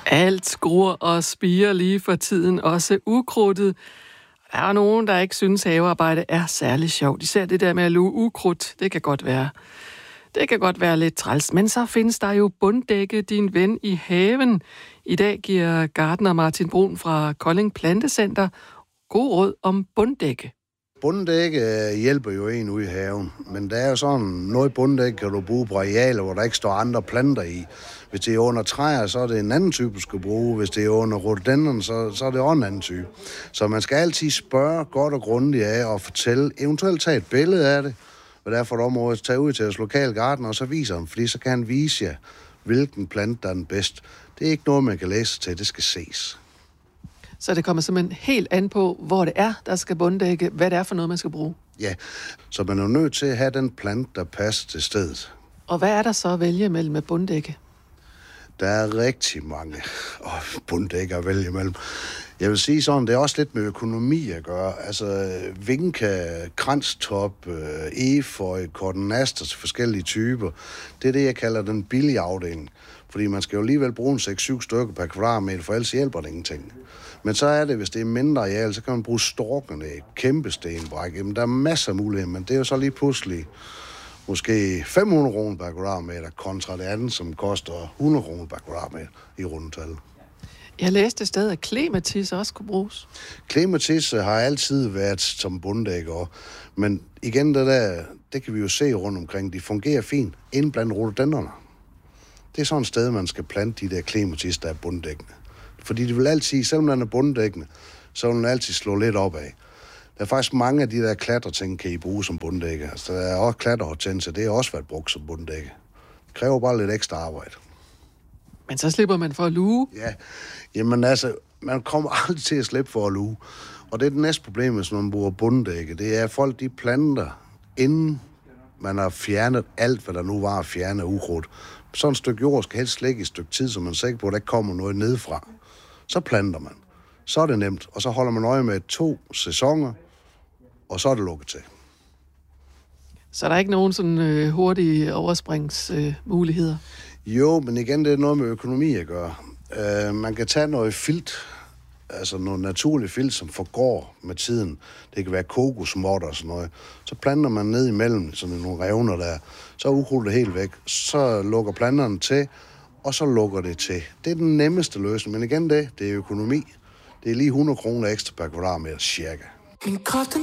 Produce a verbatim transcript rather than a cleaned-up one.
Alt skruer og spirer lige for tiden, også ukrudtet. Der er nogen, der ikke synes, havearbejde er særlig sjovt. Især det der med at luge ukrudt, det kan godt være. Det kan godt være lidt træls, men så findes der jo Bunddække, din ven i haven. I dag giver gartner Martin Brun fra Kolding Plantecenter god råd om bunddække. Bunddække hjælper jo en ude i haven, men der er jo sådan, noget bunddække kan du bruge på arealer, hvor der ikke står andre planter i. Hvis det er under træer, så er det en anden type, du skal bruge. Hvis det er under rhododendron, så, så er det også en anden type. Så man skal altid spørge godt og grundigt af og fortælle, eventuelt tage et billede af det, og derfor et område, tage ud til jeres lokale gartner, og så viser ham, fordi så kan han vise jer, hvilken plante der er den bedst. Det er ikke noget, man kan læse til, det skal ses. Så det kommer simpelthen helt an på, hvor det er, der skal bunddække, hvad det er for noget, man skal bruge. Ja, så man er nødt til at have den plante, der passer til stedet. Og hvad er der så at vælge mellem med bunddække? Der er rigtig mange oh, bunddække at vælge mellem. Jeg vil sige sådan, det er også lidt med økonomi at gøre. Altså vinka, kranstop, efeu, kordenaster til forskellige typer. Det er det, jeg kalder den billige afdeling. Fordi man skal jo alligevel bruge en seks syv stykker per kvadratmeter, for ellers hjælper det ingenting. Men så er det, hvis det er mindre areal, så kan man bruge storkerne, kæmpe stenbræk. Jamen, der er masser af muligheder, men det er jo så lige pludselig måske fem hundrede kroner per kvadratmeter, kontra det andet, som koster hundrede kroner per kvadratmeter i rundetal. Jeg læste et sted, at klematis også kunne bruges. Klematis har altid været som bunddækker, men igen, det der, det kan vi jo se rundt omkring, de fungerer fint inden blandt rhododendronerne. Det er sådan et sted, man skal plante de der klematis, der er bunddækkende. Fordi de vil altid, selvom den er bunddækkende, så vil den altid slå lidt opad. Der er faktisk mange af de der klatreting, kan I bruge som bunddække. Altså, der er også klatrehortensia, det har også været brugt som bunddække. Det kræver bare lidt ekstra arbejde. Men så slipper man for at luge. Ja, jamen altså, man kommer aldrig til at slippe for at luge. Og det er det næste problem, hvis man bruger bunddække. Det er, at folk de planter, inden man har fjernet alt, hvad der nu var at fjerne af ukrudt. Sådan et stykke jord skal helst ligge et stykke tid, så man er sikker på, at der ikke kommer noget nedefra. Så planter man. Så er det nemt, og så holder man øje med to sæsoner, og så er det lukket til. Så der er ikke nogen sådan øh, hurtige overspringsmuligheder? Øh, jo, men igen, det er noget med økonomi at gøre. Uh, man kan tage noget filt, altså noget naturligt filt, som forgår med tiden. Det kan være kokosmåtter og sådan noget. Så planter man ned imellem sådan nogle revner der. Så er ukrudtet helt væk. Så lukker planterne til, og så lukker det til. Det er den nemmeste løsning, men igen det, det er økonomi. Det er lige hundrede kroner ekstra per kvadratmeter, cirka.